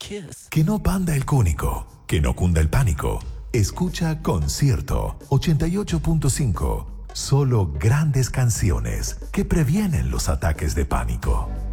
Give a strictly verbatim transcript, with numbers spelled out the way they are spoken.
Kiss. Que no panda el cúnico, que no cunda el pánico. Escucha Concierto ochenta y ocho punto cinco. Solo grandes canciones que previenen los ataques de pánico.